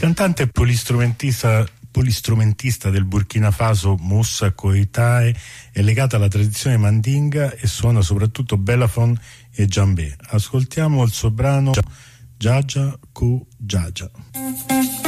cantante e polistrumentista del Burkina Faso, Moussa Koitae, è legata alla tradizione mandinga e suona soprattutto bellafon e djembé. Ascoltiamo il suo brano Jaja Ku Jaja.